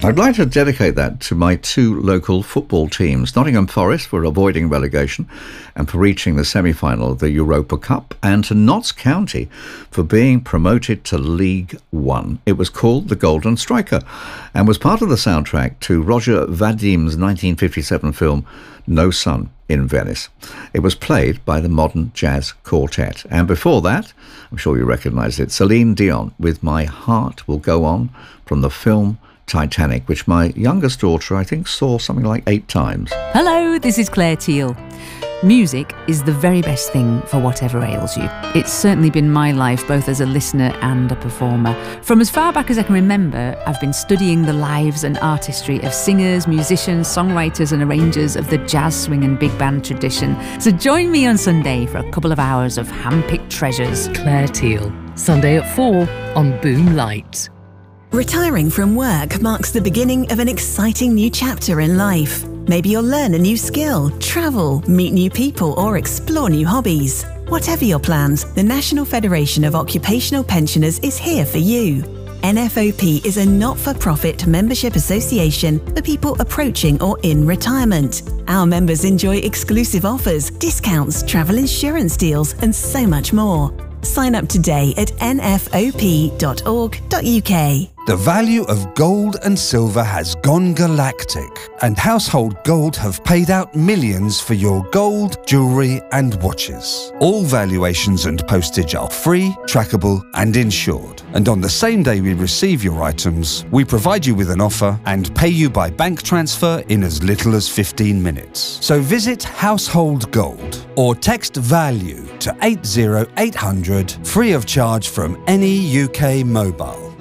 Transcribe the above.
I'd like to dedicate that to my two local football teams, Nottingham Forest for avoiding relegation and for reaching the semi-final of the Europa Cup, and to Notts County for being promoted to League One. It was called The Golden Striker and was part of the soundtrack to Roger Vadim's 1957 film No Sun in Venice. It was played by the Modern Jazz Quartet. And before that, I'm sure you recognise it, Celine Dion with My Heart Will Go On from the film Titanic, which my youngest daughter, I think, saw something like 8 times. Hello, this is Claire Teal. Music is the very best thing for whatever ails you. It's certainly been my life, both as a listener and a performer. From as far back as I can remember, I've been studying the lives and artistry of singers, musicians, songwriters and arrangers of the jazz, swing and big band tradition. So join me on Sunday for a couple of hours of hand-picked treasures. Claire Teal, Sunday at 4 on Boom Light. Retiring from work marks the beginning of an exciting new chapter in life. Maybe you'll learn a new skill, travel, meet new people, or explore new hobbies. Whatever your plans, the National Federation of Occupational Pensioners is here for you. NFOP is a not-for-profit membership association for people approaching or in retirement. Our members enjoy exclusive offers, discounts, travel insurance deals, and so much more. Sign up today at nfop.org.uk. The value of gold and silver has gone galactic, and Household Gold have paid out millions for your gold, jewellery and watches. All valuations and postage are free, trackable and insured. And on the same day we receive your items, we provide you with an offer and pay you by bank transfer in as little as 15 minutes. So visit Household Gold or text VALUE to 80800 free of charge from any UK mobile.